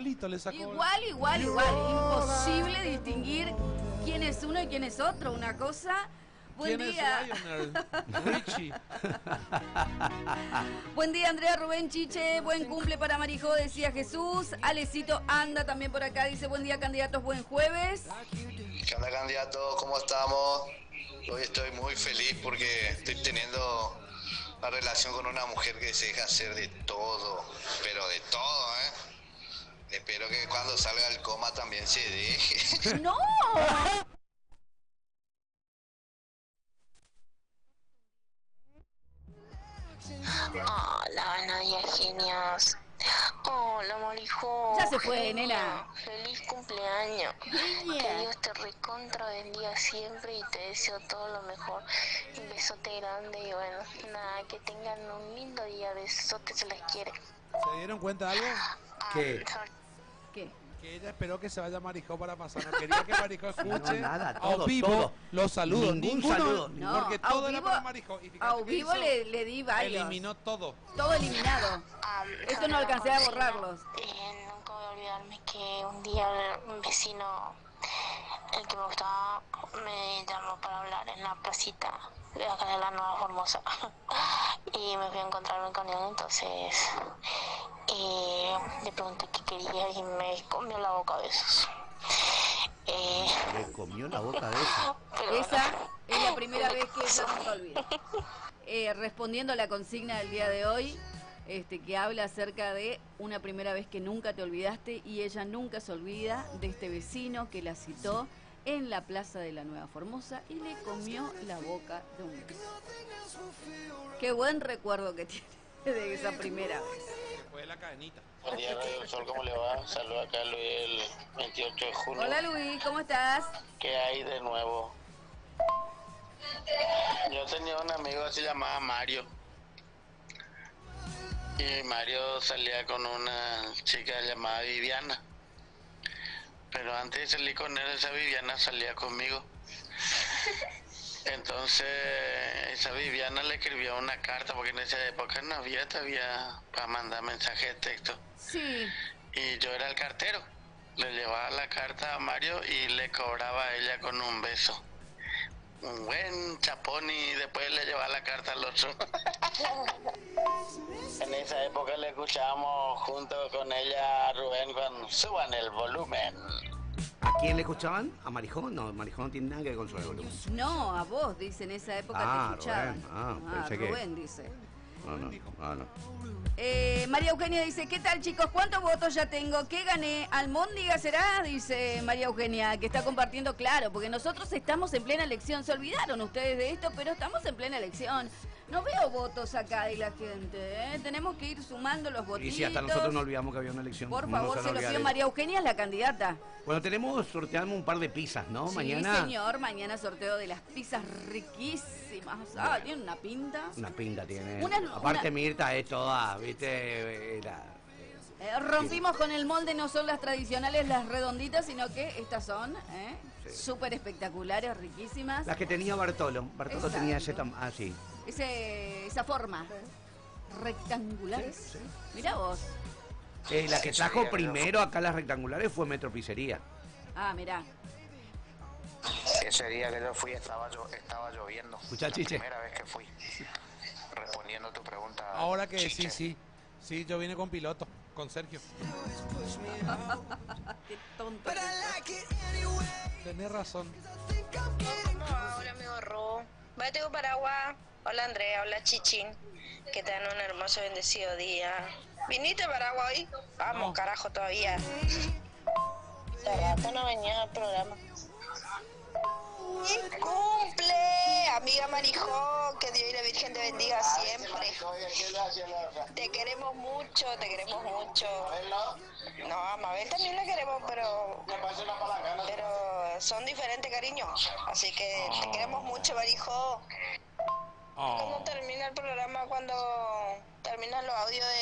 igualito le sacó. Igual. Imposible distinguir quién es uno y quién es otro. Una cosa... Buen día. ¿Quién es Lionel Richie? Buen día, Andrea, Rubén, Chiche. Buen cumple para Marijó, decía Jesús. Alecito anda también por acá. Dice, buen día, candidatos, buen jueves. ¿Qué onda, candidatos? ¿Cómo estamos? Hoy estoy muy feliz porque estoy teniendo una relación con una mujer que se deja hacer de todo, pero de todo, ¿eh? Espero que cuando salga del coma también se deje. ¡No! Hola, Nadia, genios. Hola, Marijó. Ya se fue, nena. Feliz cumpleaños. Que Dios te recontra bendiga siempre y te deseo todo lo mejor. Un besote grande y bueno, nada, que tengan un lindo día. Besote, se les quiere. ¿Se dieron cuenta de algo? ¿Qué? ¿Qué? Que ella esperó que se vaya Marijó para pasar. No quería que Marijó escuche No, nada, a todo, vivo todo. los saludos. Ningún Ninguno, saludo. No, porque a todo era vivo- para Marijó. Y fíjate A qué vivo hizo. le di varios. Eliminó todo. Todo eliminado. Esto no alcancé a borrarlos. Nunca voy a olvidarme que un día un vecino, el que me gustaba, me llamó para hablar en la placita de acá de la Nueva Formosa. Y me fui a encontrarme con él, entonces le pregunté qué quería y me comió la boca a besos. Le comió la boca de eso. Pero Esa bueno, es la primera vez que ella nunca olvida. Respondiendo a la consigna del día de hoy, que habla acerca de una primera vez que nunca te olvidaste, y ella nunca se olvida de este vecino que la citó en la plaza de la Nueva Formosa y le comió la boca de un beso. Qué buen recuerdo que tiene de esa primera vez. Fue la cadenita. Buen día, Radio del Sol, ¿cómo le va? Saludos acá a Luis el 28 de junio. Hola Luis, ¿cómo estás? ¿Qué hay de nuevo? Yo tenía un amigo que se llamaba Mario. Y Mario salía con una chica llamada Viviana. Pero antes de salir con él, esa Viviana salía conmigo. Entonces, esa Viviana le escribió una carta, porque en esa época no había todavía para mandar mensajes de texto. Sí. Y yo era el cartero. Le llevaba la carta a Mario y le cobraba a ella con un beso. Un buen chapón, y después le llevaba la carta al otro. En esa época le escuchábamos junto con ella a Rubén con Suban el volumen. ¿A quién le escuchaban? ¿A Marijó? No, Marijó no tiene nada que ver con su volumen. No, a vos, dice, en esa época Ah, te escuchaban. Rubén. Pensé que... Rubén dice. No. María Eugenia dice, ¿qué tal chicos? ¿Cuántos votos ya tengo? ¿Qué gané? ¿Almóndiga será? Dice María Eugenia, que está compartiendo, claro, porque nosotros estamos en plena elección. Se olvidaron ustedes de esto, pero estamos en plena elección. No veo votos acá de la gente, ¿eh? Tenemos que ir sumando los votitos. Y si hasta nosotros no olvidamos que había una elección. Por ¿cómo no favor, van a se lo olvidar pido. de María Eugenia es la candidata. Bueno, sorteamos un par de pizzas, ¿no? Sí, Mañana. señor, mañana sorteo de las pizzas riquísimas. Ah, tiene una pinta. Una pinta tiene. Una- Aparte, Mirta es toda, ¿viste? Rompimos con el molde, no son las tradicionales, las redonditas, sino que estas son Sí. súper espectaculares, riquísimas. Las que tenía Bartolo. Bartolo Exacto. tenía ese sí. Esa forma. Rectangulares. Sí. Mirá vos. La que trajo primero acá las rectangulares fue Metro Pizzería. Ah, mirá. Ese día que yo fui estaba lloviendo. Escuchá, la Chiche. primera vez que fui. Respondiendo a tu pregunta. Ahora que Chiche. sí, yo vine con piloto, con Sergio. Qué tonto. Tenés razón. hola amigo Ro. Vaya, tengo paraguas. Hola Andrea, hola Chichín. Que tengan un hermoso bendecido día. ¿Viniste a Paraguay hoy? Vamos, No. carajo, todavía. Hace rato no venía al programa. ¡Y cumple! Amiga Marijó, que Dios y la Virgen te bendiga siempre. Te queremos mucho, te queremos mucho. No, a Mabel también la queremos, pero son diferentes cariños. Así que te queremos mucho, Marijó. ¿Cómo termina el programa cuando terminan los audios de